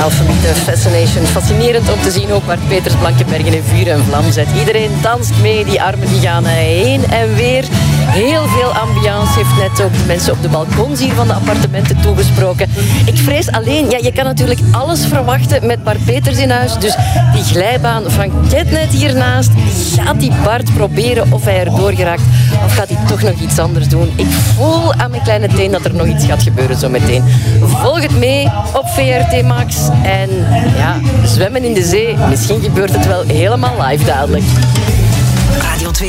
Alphabet Fascination. Fascinerend om te zien ook waar Peters Blankenbergen in vuur en vlam zet. Iedereen danst mee, die armen die gaan heen en weer. Heel veel ambiance, heeft net ook de mensen op de balkons hier van de appartementen toegesproken. Ik vrees alleen, ja, je kan natuurlijk alles verwachten met Bart Peters in huis. Dus die glijbaan van Ketnet hiernaast, gaat die Bart proberen of hij erdoor geraakt? Of gaat hij toch nog iets anders doen? Ik voel aan mijn kleine teen dat er nog iets gaat gebeuren zo meteen. Volg het mee op VRT Max. En ja, zwemmen in de zee, misschien gebeurt het wel helemaal live dadelijk. Radio 2.